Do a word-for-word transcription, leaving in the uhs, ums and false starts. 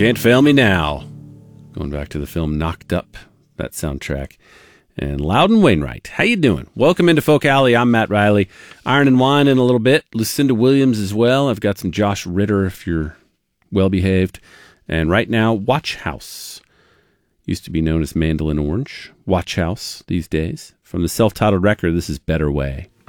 Can't Fail Me Now. Going back to the film Knocked Up, that soundtrack. And Loudon Wainwright. How you doing? Welcome into Folk Alley. I'm Matt Riley. Iron and Wine in a little bit. Lucinda Williams as well. I've got some Josh Ritter if you're well-behaved. And right now, Watch House. Used to be known as Mandolin Orange. Watch House these days. From the self-titled record, this is Better Way.